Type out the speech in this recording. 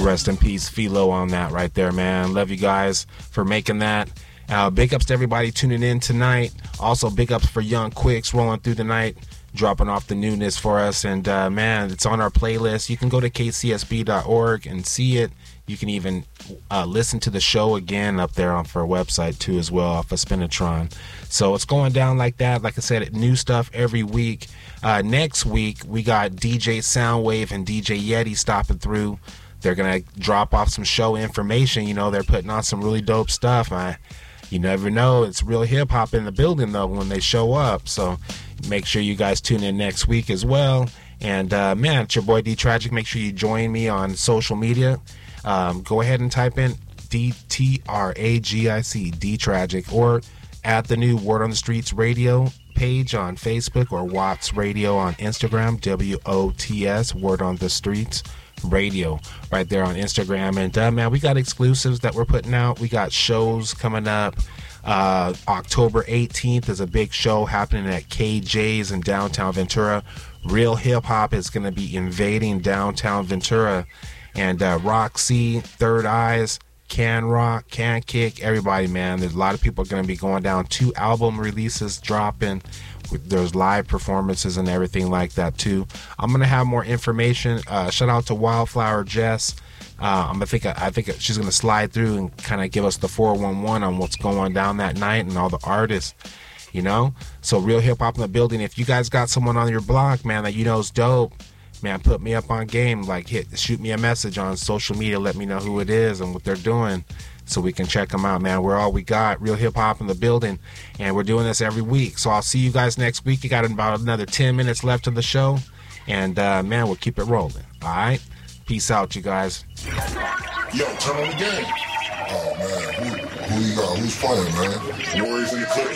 Rest in peace, Philo, on that right there, man. Love you guys for making that. Big ups to everybody tuning in tonight. Also, big ups for Young Quicks rolling through the night, dropping off the newness for us. And, man, it's on our playlist. You can go to kcsb.org and see it. You can even listen to the show again up there on our website, too, as well, off of Spinatron. So it's going down like that. Like I said, new stuff every week. Next week, we got DJ Soundwave and DJ Yeti stopping through. They're going to drop off some show information. You know, they're putting on some really dope stuff. You never know. It's real hip-hop in the building, though, when they show up. So make sure you guys tune in next week as well. And, man, it's your boy D-Tragic. Make sure you join me on social media. Go ahead and type in DTRAGIC, D-Tragic, or at the new Word on the Streets radio page on Facebook, or Watts Radio on Instagram, WOTS, Word on the Streets Radio, right there on Instagram. And man, we got exclusives that we're putting out. We got shows coming up. October 18th is a big show happening at KJ's in downtown Ventura. Real hip hop is going to be invading downtown Ventura, and Roxy, Third Eyes, Can Rock, Can Kick, everybody, man. There's a lot of people going to be going down. 2 album releases dropping. There's live performances and everything like that too. I'm gonna have more information. Shout out to Wildflower Jess. I think she's gonna slide through and kind of give us the 411 on what's going down that night and all the artists. You know, so real hip hop in the building. If you guys got someone on your block, man, that you know is dope, man, put me up on game. Like, shoot me a message on social media. Let me know who it is and what they're doing, so we can check them out, man. We're all we got. Real hip hop in the building, and we're doing this every week. So I'll see you guys next week. You got about another 10 minutes left of the show, and man, we'll keep it rolling. All right, peace out, you guys. Yo, turn on the game. Oh man, who you got? Who's playing, man? Warriors in the clip.